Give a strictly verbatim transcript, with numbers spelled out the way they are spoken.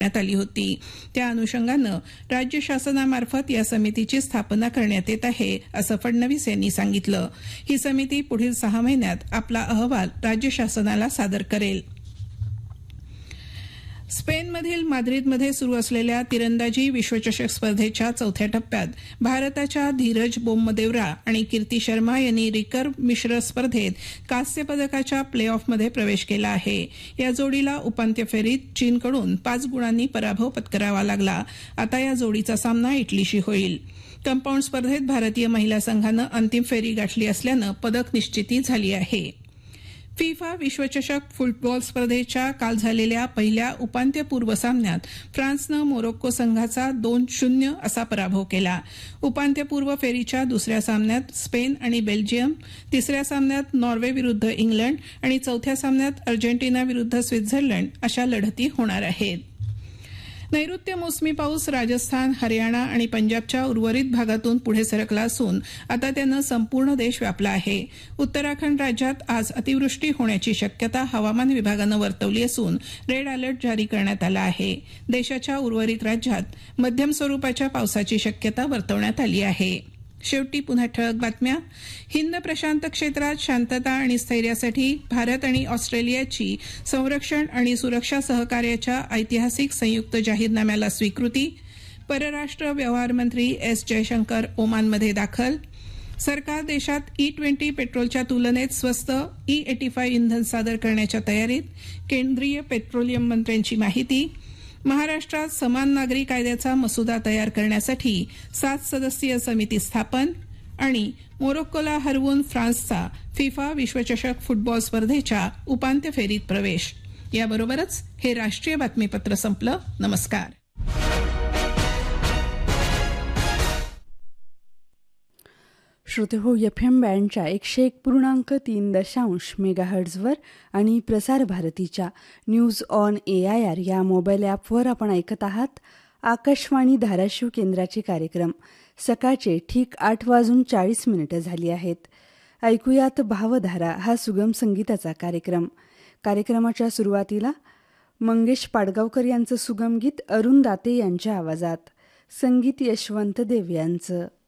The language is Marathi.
करण्यात आली होती. त्या अनुषंगानं राज्य शासनामार्फत या समितीची स्थापना करण्यात येत आहे, असं फडणवीस यांनी सांगितलं. ही समिती पुढील सहा महिन्यात आपला अहवाल राज्य शासनाला सादर करेल. स्पेनमधील माद्रिदमध्ये सुरू असलेल्या तिरंदाजी विश्वचषक स्पर्धेच्या चौथ्या टप्प्यात भारताच्या धीरज बोम्मदेवरा आणि कीर्ती शर्मा यांनी रिकर्व मिश्र स्पर्धेत कांस्य पदकाच्या प्ले ऑफमध्ये प्रवेश केला आहे. या जोडीला उपांत्य फेरीत चीनकडून पाच गुणांनी पराभव पत्करावा लागला. आता या जोडीचा सामना इटलीशी होईल. कंपाऊंड स्पर्धेत भारतीय महिला संघानं अंतिम फेरी गाठली असल्यानं पदक निश्चिती झाली आहे. फिफा विश्वचषक फुटबॉल स्पर्धेच्या काल झालेल्या पहिल्या उपांत्यपूर्व सामन्यात फ्रान्सनं मोरोक्को संघाचा दोन शून्य असा पराभव केला. उपांत्यपूर्व फेरीच्या दुसऱ्या सामन्यात स्पेन आणि बेल्जियम, तिसऱ्या सामन्यात नॉर्वे विरुद्ध इंग्लंड आणि चौथ्या सामन्यात अर्जेंटिना विरुद्ध स्वित्झर्लंड अशा लढती होणार आहेत. नैऋत्य मोसमी पाऊस राजस्थान, हरियाणा आणि पंजाबच्या उर्वरित भागातून पुढे सरकला असून आता त्यानं संपूर्ण देश व्यापला आहे. उत्तराखंड राज्यात आज अतिवृष्टी होण्याची शक्यता हवामान विभागानं वर्तवली असून रेड अलर्ट जारी करण्यात आला आहे. देशाच्या उर्वरित राज्यात मध्यम स्वरूपाच्या पावसाची शक्यता वर्तवण्यात आली आहे. शेवटी पुन्हा ठळक बातम्या. हिंद प्रशांत क्षेत्रात शांतता आणि स्थैर्यासाठी भारत आणि ऑस्ट्रेलियाची संरक्षण आणि सुरक्षा सहकार्याच्या ऐतिहासिक संयुक्त जाहीरनाम्याला स्वीकृती. परराष्ट्र व्यवहार मंत्री एस जयशंकर ओमानमध्ये दाखल. सरकार देशात ई ट्वेंटी पेट्रोलच्या तुलनेत स्वस्त ई एटी फाय इंधन सादर करण्याच्या तयारीत. केंद्रीय पेट्रोलियम मंत्र्यांची माहिती. महाराष्ट्रात समान नागरी कायद्याचा मसुदा तयार करण्यासाठी सात सदस्यीय समिती स्थापन. आणि मोरोक्कोला हरवून फ्रान्सचा फिफा विश्वचषक फुटबॉल स्पर्धेच्या उपांत्य फेरीत प्रवेश. याबरोबरच हे राष्ट्रीय बातमीपत्र संपलं. नमस्कार. श्रोते हो, एफ एम बँडच्या एकशे एक पूर्णांक तीन दशांश मेगाहर्ट्झवर आणि प्रसार भारतीच्या news on A I R या मोबाईल ॲपवर आपण ऐकत आहात आकाशवाणी धाराशिव केंद्राचे कार्यक्रम. सकाळचे ठीक आठ वाजून चाळीस मिनिटं झाली आहेत. ऐकूयात भावधारा हा सुगम संगीताचा कार्यक्रम. कार्यक्रमाच्या सुरुवातीला मंगेश पाडगावकर यांचं सुगम गीत अरुण दाते यांच्या आवाजात, संगीत यशवंत देव यांचं.